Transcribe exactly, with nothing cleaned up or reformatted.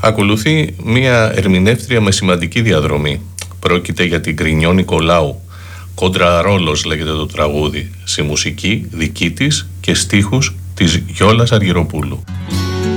Ακολουθεί μια ερμηνεύτρια με σημαντική διαδρομή. Πρόκειται για την Γκρινιό Νικολάου. Κόντρα ρόλος λέγεται το τραγούδι. Σε μουσική δική της και στίχους της Γιόλας Αργυροπούλου.